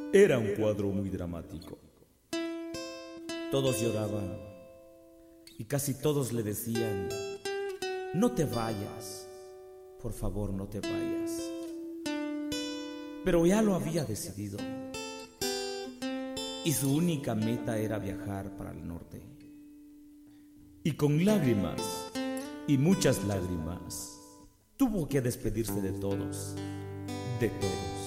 Era un cuadro muy dramático. Todos lloraban y casi todos le decían: no te vayas, por favor, no te vayas. Pero ya lo había decidido y su única meta era viajar para el norte. Y con lágrimas y muchas lágrimas tuvo que despedirse de todos, de todos.